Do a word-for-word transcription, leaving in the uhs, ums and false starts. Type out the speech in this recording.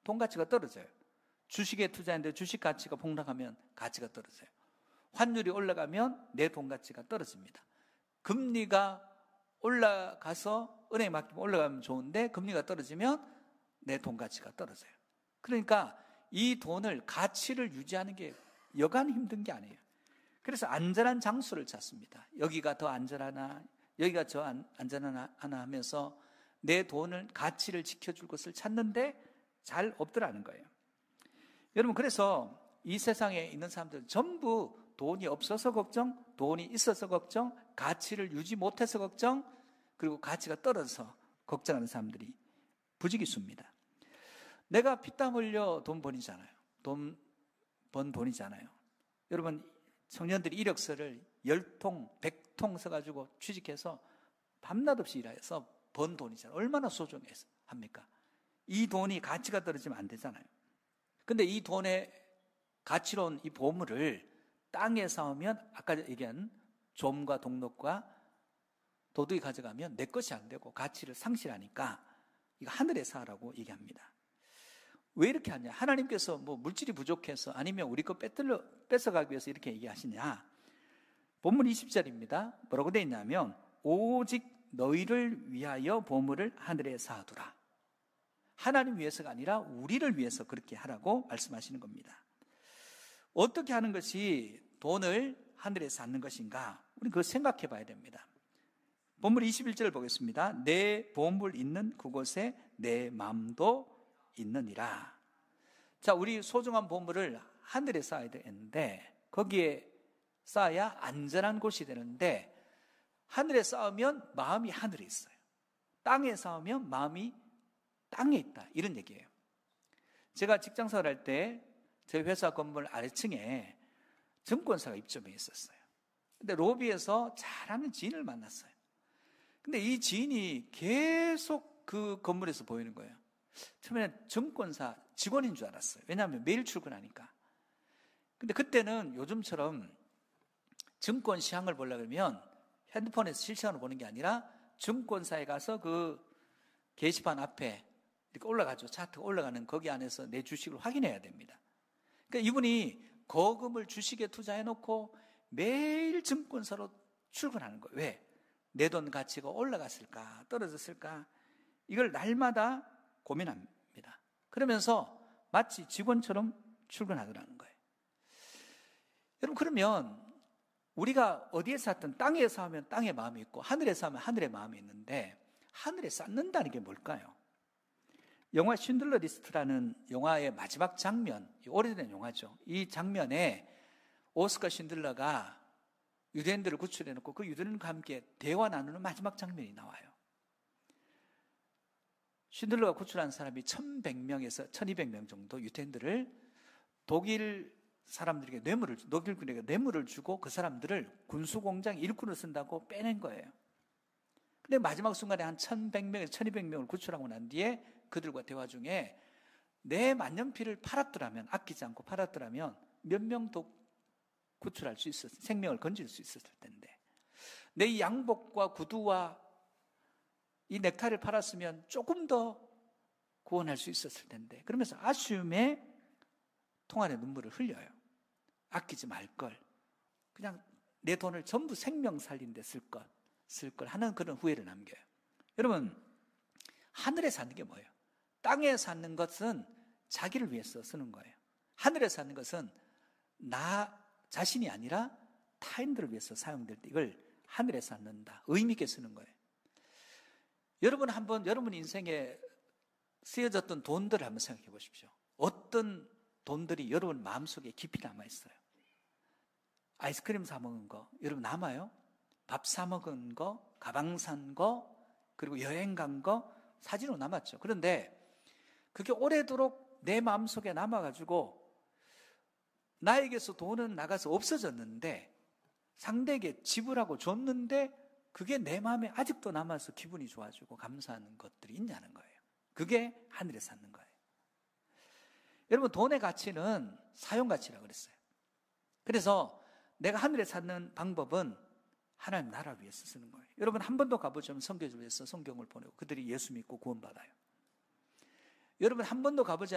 돈 가치가 떨어져요. 주식에 투자했는데 주식 가치가 폭락하면 가치가 떨어져요. 환율이 올라가면 내 돈 가치가 떨어집니다. 금리가 올라가서 은행에 맡기면 올라가면 좋은데 금리가 떨어지면 내 돈 가치가 떨어져요. 그러니까 이 돈을 가치를 유지하는 게 여간 힘든 게 아니에요. 그래서 안전한 장소를 찾습니다. 여기가 더 안전하나 여기가 더 안전하나 하면서 내 돈을 가치를 지켜줄 것을 찾는데 잘 없더라는 거예요. 여러분, 그래서 이 세상에 있는 사람들은 전부 돈이 없어서 걱정, 돈이 있어서 걱정, 가치를 유지 못해서 걱정, 그리고 가치가 떨어져서 걱정하는 사람들이 부지기수입니다. 내가 피땀 흘려 돈 번이잖아요. 돈 번 돈이잖아요. 여러분, 청년들이 이력서를 열 통, 백 통 써가지고 취직해서 밤낮 없이 일해서 번 돈이잖아요. 얼마나 소중합니까? 이 돈이 가치가 떨어지면 안 되잖아요. 근데 이 돈의 가치로운 이 보물을 땅에 쌓으면 아까 얘기한 좀과 동록과 도둑이 가져가면 내 것이 안 되고 가치를 상실하니까 이거 하늘에 쌓으라고 얘기합니다. 왜 이렇게 하냐? 하나님께서 뭐 물질이 부족해서 아니면 우리 거 뺏들러, 뺏어가기 위해서 이렇게 얘기하시냐? 본문 이십 절입니다. 뭐라고 되어 있냐면 오직 너희를 위하여 보물을 하늘에 쌓아두라. 하나님 위해서가 아니라 우리를 위해서 그렇게 하라고 말씀하시는 겁니다. 어떻게 하는 것이 돈을 하늘에 쌓는 것인가? 우리는 그걸 생각해 봐야 됩니다. 본문 이십일 절을 보겠습니다. 내 보물 있는 그곳에 내 마음도 있느니라. 자, 우리 소중한 보물을 하늘에 쌓아야 되는데 거기에 쌓아야 안전한 곳이 되는데 하늘에 쌓으면 마음이 하늘에 있어요. 땅에 쌓으면 마음이 땅에 있다. 이런 얘기예요. 제가 직장생활 할 때 저희 회사 건물 아래층에 증권사가 입점해 있었어요. 근데 로비에서 잘하는 지인을 만났어요. 근데 이 지인이 계속 그 건물에서 보이는 거예요. 처음에는 증권사 직원인 줄 알았어요. 왜냐하면 매일 출근하니까. 근데 그때는 요즘처럼 증권 시황을 보려고 하면 핸드폰에서 실시간으로 보는 게 아니라 증권사에 가서 그 게시판 앞에 이렇게 올라가죠. 차트가 올라가는 거기 안에서 내 주식을 확인해야 됩니다. 그러니까 이분이 거금을 주식에 투자해놓고 매일 증권사로 출근하는 거예요. 왜? 내 돈 가치가 올라갔을까? 떨어졌을까? 이걸 날마다 고민합니다. 그러면서 마치 직원처럼 출근하더라는 거예요. 여러분, 그러면 우리가 어디에 쌓든 땅에 쌓으면 땅에 마음이 있고 하늘에 쌓으면 하늘에 마음이 있는데 하늘에 쌓는다는 게 뭘까요? 영화 쉰들러 리스트라는 영화의 마지막 장면, 오래된 영화죠. 이 장면에 오스카 쉰들러가 유대인들을 구출해놓고 그 유대인과 함께 대화 나누는 마지막 장면이 나와요. 쉰들러가 구출한 사람이 천백 명에서 천이백 명 정도 유대인들을 독일 사람들에게 뇌물을, 독일군에게 뇌물을 주고 그 사람들을 군수공장 일꾼을 쓴다고 빼낸 거예요. 근데 마지막 순간에 한 천백 명에서 천이백 명을 구출하고 난 뒤에 그들과 대화 중에 내 만년필을 팔았더라면, 아끼지 않고 팔았더라면 몇 명 더 구출할 수 있었을, 생명을 건질 수 있었을 텐데, 내 이 양복과 구두와 이 넥타이를 팔았으면 조금 더 구원할 수 있었을 텐데, 그러면서 아쉬움에 통 안에 눈물을 흘려요. 아끼지 말 걸, 그냥 내 돈을 전부 생명 살린 데 쓸 것, 쓸 걸 하는 그런 후회를 남겨요. 여러분, 하늘에 사는 게 뭐예요? 땅에 사는 것은 자기를 위해서 쓰는 거예요. 하늘에 사는 것은 나 자신이 아니라 타인들을 위해서 사용될 때 이걸 하늘에 쌓는다, 의미 있게 쓰는 거예요. 여러분 한번 여러분 인생에 쓰여졌던 돈들을 한번 생각해 보십시오. 어떤 돈들이 여러분 마음속에 깊이 남아있어요? 아이스크림 사 먹은 거 여러분 남아요? 밥 사 먹은 거, 가방 산 거, 그리고 여행 간 거 사진으로 남았죠. 그런데 그게 오래도록 내 마음속에 남아가지고 나에게서 돈은 나가서 없어졌는데 상대에게 지불하고 줬는데 그게 내 마음에 아직도 남아서 기분이 좋아지고 감사하는 것들이 있냐는 거예요. 그게 하늘에 쌓는 거예요. 여러분, 돈의 가치는 사용가치라고 그랬어요. 그래서 내가 하늘에 쌓는 방법은 하나님 나라를 위해서 쓰는 거예요. 여러분, 한 번도 가보자면 선교를 위해서 성경을 보내고 그들이 예수 믿고 구원받아요. 여러분, 한 번도 가보지